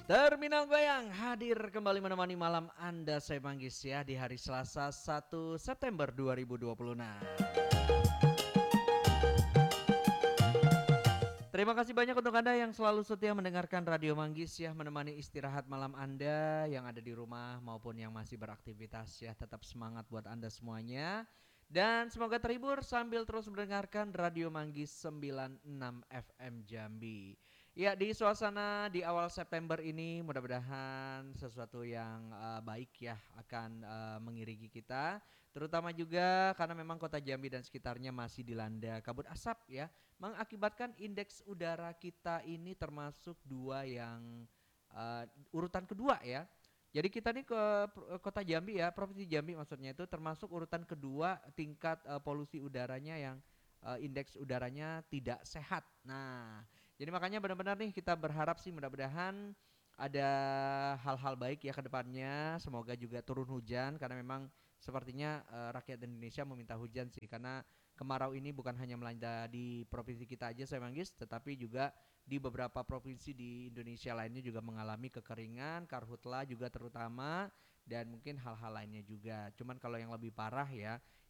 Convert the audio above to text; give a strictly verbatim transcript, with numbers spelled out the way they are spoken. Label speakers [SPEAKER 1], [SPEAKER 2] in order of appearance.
[SPEAKER 1] Terminal Goyang hadir kembali menemani malam Anda, saya Manggis ya, di hari Selasa satu September dua ribu dua puluh enam. Terima kasih banyak untuk Anda yang selalu setia mendengarkan Radio Manggis ya, menemani istirahat malam Anda yang ada di rumah maupun yang masih beraktivitas ya. Tetap semangat buat Anda semuanya. Dan semoga terhibur sambil terus mendengarkan Radio Manggis sembilan puluh enam F M Jambi. Ya, di suasana di awal September ini mudah-mudahan sesuatu yang uh, baik ya akan uh, mengiringi kita, terutama juga karena memang kota Jambi dan sekitarnya masih dilanda kabut asap ya, mengakibatkan indeks udara kita ini termasuk dua yang uh, urutan kedua ya. Jadi kita nih ke kota Jambi ya, Provinsi Jambi maksudnya itu termasuk urutan kedua tingkat uh, polusi udaranya yang uh, indeks udaranya tidak sehat. Nah, jadi makanya benar-benar nih kita berharap sih mudah-mudahan ada hal-hal baik ya ke depannya. Semoga juga turun hujan karena memang sepertinya uh, rakyat Indonesia meminta hujan sih, karena kemarau ini bukan hanya melanda di provinsi kita aja saya Manggis, tetapi juga di beberapa provinsi di Indonesia lainnya juga mengalami kekeringan, karhutla juga terutama, dan mungkin hal-hal lainnya juga. Cuman kalau yang lebih parah ya,